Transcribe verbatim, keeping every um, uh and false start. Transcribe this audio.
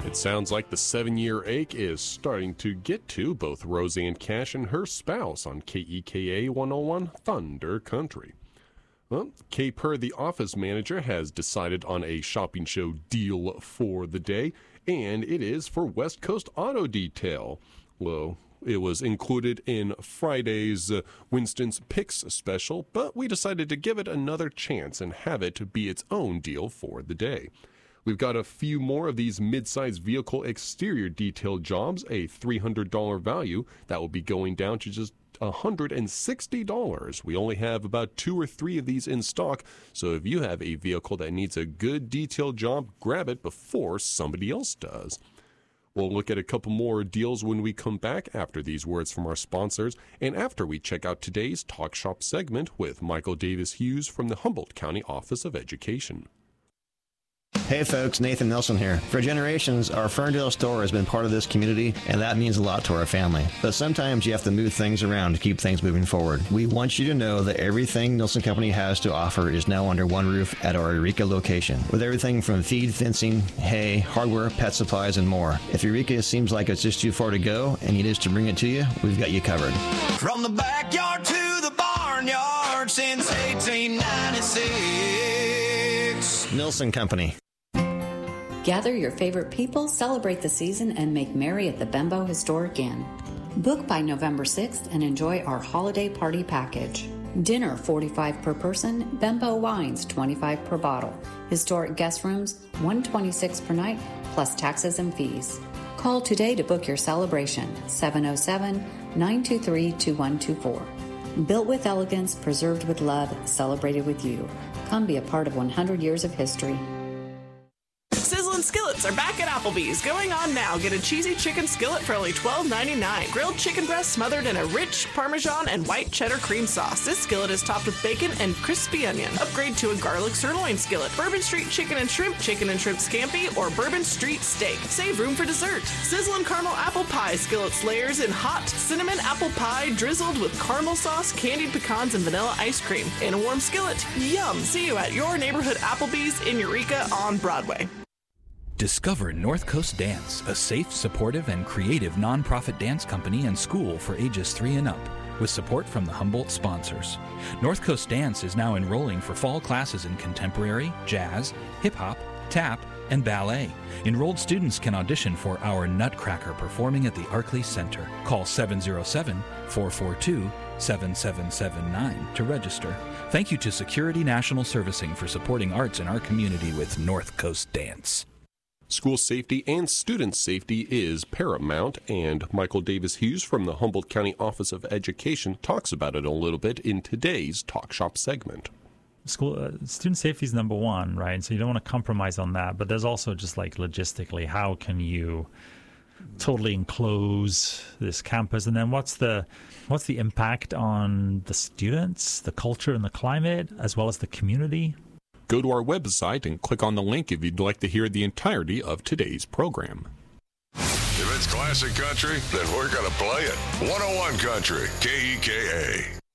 It sounds like the seven-year ache is starting to get to both Roseanne Cash and her spouse on K E K A one oh one Thunder Country. Well, K. Purr, the office manager, has decided on a shopping show deal for the day, and it is for West Coast Auto Detail. Well, it was included in Friday's uh, Winston's Picks special, but we decided to give it another chance and have it be its own deal for the day. We've got a few more of these mid-size vehicle exterior detail jobs, a three hundred dollars value that will be going down to just one hundred sixty dollars. We only have about two or three of these in stock, so if you have a vehicle that needs a good detail job, grab it before somebody else does. We'll look at a couple more deals when we come back after these words from our sponsors and after we check out today's Talk Shop segment with Michael Davis Hughes from the Humboldt County Office of Education. Hey folks, Nathan Nelson here. For generations, our Ferndale store has been part of this community, and that means a lot to our family. But sometimes you have to move things around to keep things moving forward. We want you to know that everything Nelson Company has to offer is now under one roof at our Eureka location, with everything from feed, fencing, hay, hardware, pet supplies, and more. If Eureka seems like it's just too far to go and you need us to bring it to you, we've got you covered. From the backyard to the barnyard since eighteen ninety-six. Nelson Company. Gather your favorite people, celebrate the season, and make merry at the Bembo Historic Inn. Book by November sixth and enjoy our holiday party package. Dinner forty-five dollars per person, Bembo wines twenty-five dollars per bottle. Historic guest rooms one hundred twenty-six dollars per night, plus taxes and fees. Call today to book your celebration, seven oh seven, nine two three, two one two four. Built with elegance, preserved with love, celebrated with you. Come be a part of one hundred years of history. Sizzlin' skillets are back at Applebee's. Going on now. Get a cheesy chicken skillet for only twelve ninety-nine. Grilled chicken breast smothered in a rich Parmesan and white cheddar cream sauce. This skillet is topped with bacon and crispy onion. Upgrade to a garlic sirloin skillet. Bourbon Street chicken and shrimp, chicken and shrimp scampi, or Bourbon Street steak. Save room for dessert. Sizzlin' caramel apple pie skillets layers in hot cinnamon apple pie drizzled with caramel sauce, candied pecans, and vanilla ice cream. In a warm skillet. Yum! See you at your neighborhood Applebee's in Eureka on Broadway. Discover North Coast Dance, a safe, supportive, and creative nonprofit dance company and school for ages three and up, with support from the Humboldt sponsors. North Coast Dance is now enrolling for fall classes in contemporary, jazz, hip-hop, tap, and ballet. Enrolled students can audition for our Nutcracker performing at the Arkley Center. Call seven oh seven, four four two, seven seven seven nine to register. Thank you to Security National Servicing for supporting arts in our community with North Coast Dance. School safety and student safety is paramount, and Michael Davis Hughes from the Humboldt County Office of Education talks about it a little bit in today's Talk Shop segment. School uh, student safety is number one, right? So you don't want to compromise on that. But there's also just like logistically, how can you totally enclose this campus? And then what's the what's the impact on the students, the culture, and the climate, as well as the community? Go to our website and click on the link if you'd like to hear the entirety of today's program. If it's classic country, then we're going to play it. one oh one Country, K E K A.